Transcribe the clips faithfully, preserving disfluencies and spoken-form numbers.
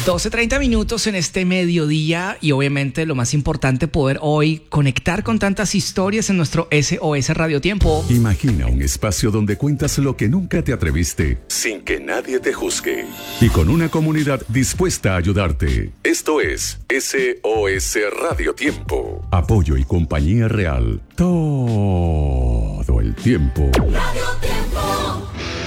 doce treinta minutos en este mediodía y obviamente lo más importante, poder hoy conectar con tantas historias en nuestro S O S Radio Tiempo. Imagina un espacio donde cuentas lo que nunca te atreviste sin que nadie te juzgue y con una comunidad dispuesta a ayudarte. Esto es S O S Radio Tiempo. Apoyo y compañía real todo el tiempo. Radio Tiempo.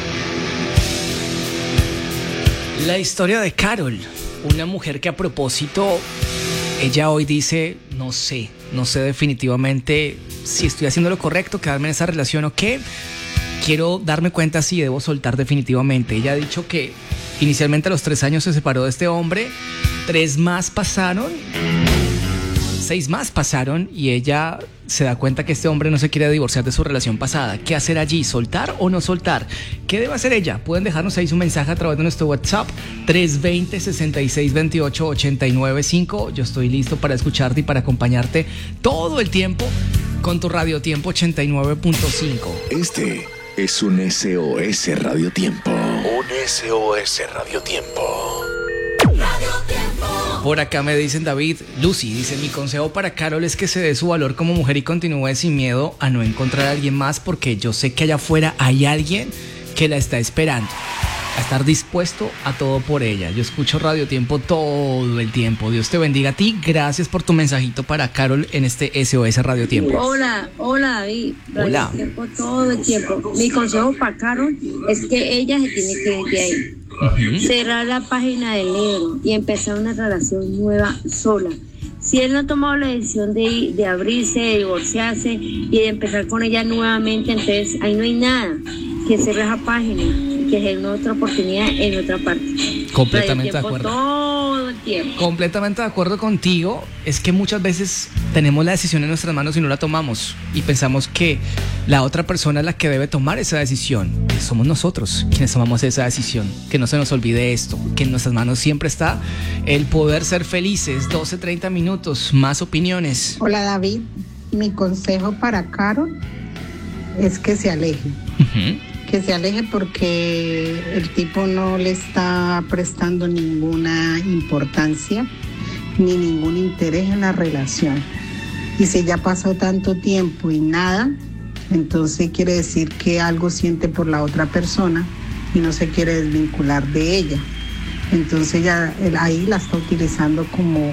La historia de Carol, una mujer que a propósito, ella hoy dice, no sé, no sé definitivamente si estoy haciendo lo correcto, quedarme en esa relación o qué. Quiero darme cuenta si debo soltar definitivamente. Ella ha dicho que inicialmente a los tres años se separó de este hombre, tres más pasaron, seis más pasaron y ella se da cuenta que este hombre no se quiere divorciar de su relación pasada. ¿Qué hacer allí? ¿Soltar o no soltar? ¿Qué debe hacer ella? Pueden dejarnos ahí su mensaje a través de nuestro WhatsApp tres dos cero, seis seis dos ocho, ocho nueve cinco. Yo estoy listo para escucharte y para acompañarte todo el tiempo con tu Radio Tiempo ochenta y nueve punto cinco. Este es un S O S Radio Tiempo. Un S O S Radio Tiempo. Radio Tiempo. Por acá me dicen David, Lucy, dice, mi consejo para Carol es que se dé su valor como mujer y continúe sin miedo a no encontrar a alguien más, porque yo sé que allá afuera hay alguien que la está esperando, a estar dispuesto a todo por ella. Yo escucho Radio Tiempo todo el tiempo. Dios te bendiga a ti. Gracias por tu mensajito para Carol en este S O S Radio Tiempo. Hola, hola David. Radio Hola. Tiempo todo el tiempo. Mi consejo para Carol es que ella se tiene que ir de ahí. Uh-huh. Cerrar la página del libro y empezar una relación nueva sola. Si él no ha tomado la decisión de, de abrirse, de divorciarse y de empezar con ella nuevamente, entonces ahí no hay nada. Que cierre esa página y que se dé otra oportunidad en otra parte. Completamente de Radio Tiempo acuerdo. todo el tiempo. Completamente de acuerdo contigo. Es que muchas veces tenemos la decisión en nuestras manos y no la tomamos y pensamos que la otra persona es la que debe tomar esa decisión. Somos nosotros quienes tomamos esa decisión. Que no se nos olvide esto, que en nuestras manos siempre está el poder ser felices. doce treinta minutos, más opiniones. Hola David, mi consejo para Carol es que se aleje. Uh-huh. Que se aleje porque el tipo no le está prestando ninguna importancia ni ningún interés en la relación. Y si ya pasó tanto tiempo y nada, entonces quiere decir que algo siente por la otra persona y no se quiere desvincular de ella. Entonces ya él ahí la está utilizando como,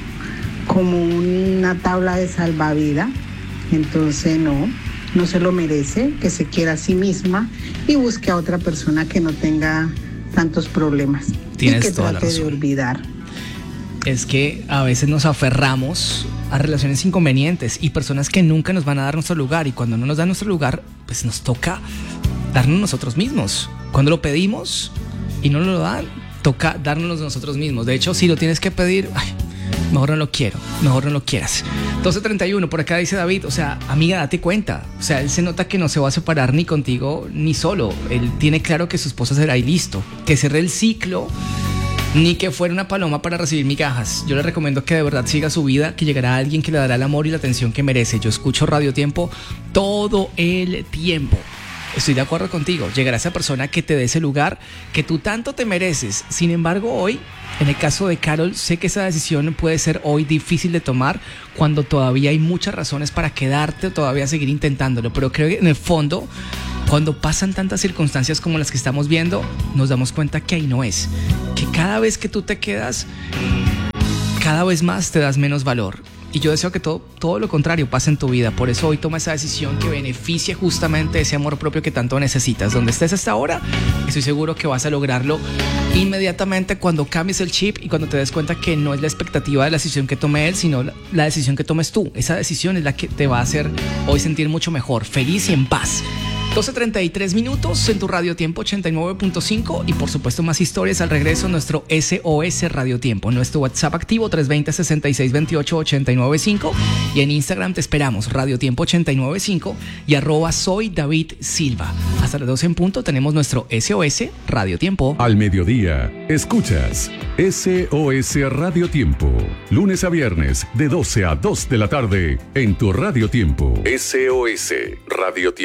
como una tabla de salvavidas. Entonces no. No se lo merece, que se quiera a sí misma y busque a otra persona que no tenga tantos problemas. Tienes y que toda la trate de razón. olvidar. Es que a veces nos aferramos a relaciones inconvenientes y personas que nunca nos van a dar nuestro lugar, y cuando no nos dan nuestro lugar, pues nos toca darnos nosotros mismos. Cuando lo pedimos y no nos lo dan, toca darnos nosotros mismos. De hecho, si lo tienes que pedir, ay, mejor no lo quiero, mejor no lo quieras. doce treinta y uno, por acá dice David, o sea, amiga, date cuenta. O sea, él se nota que no se va a separar ni contigo ni solo. Él tiene claro que su esposa será y listo. Que cierre el ciclo, ni que fuera una paloma para recibir migajas. Yo le recomiendo que de verdad siga su vida, que llegará alguien que le dará el amor y la atención que merece. Yo escucho Radio Tiempo todo el tiempo. Estoy de acuerdo contigo, llegará esa persona que te dé ese lugar que tú tanto te mereces. Sin embargo, hoy, en el caso de Carol, sé que esa decisión puede ser hoy difícil de tomar cuando todavía hay muchas razones para quedarte o todavía seguir intentándolo. Pero creo que en el fondo, cuando pasan tantas circunstancias como las que estamos viendo, nos damos cuenta que ahí no es. Que cada vez que tú te quedas, cada vez más te das menos valor. Y yo deseo que todo, todo lo contrario pase en tu vida. Por eso hoy toma esa decisión que beneficie justamente ese amor propio que tanto necesitas. Donde estés hasta ahora, estoy seguro que vas a lograrlo inmediatamente cuando cambies el chip y cuando te des cuenta que no es la expectativa de la decisión que tome él, sino la, la decisión que tomes tú. Esa decisión es la que te va a hacer hoy sentir mucho mejor, feliz y en paz. doce treinta y tres minutos en tu Radio Tiempo ochenta y nueve punto cinco y por supuesto más historias al regreso en nuestro S O S Radio Tiempo, nuestro WhatsApp activo tres dos cero, seis seis dos ocho, ocho nueve cinco y en Instagram te esperamos Radio Tiempo ochenta y nueve punto cinco y arroba soy David Silva. Hasta las doce en punto tenemos nuestro S O S Radio Tiempo. Al mediodía, escuchas S O S Radio Tiempo. Lunes a viernes de doce a dos de la tarde en tu Radio Tiempo. S O S Radio Tiempo.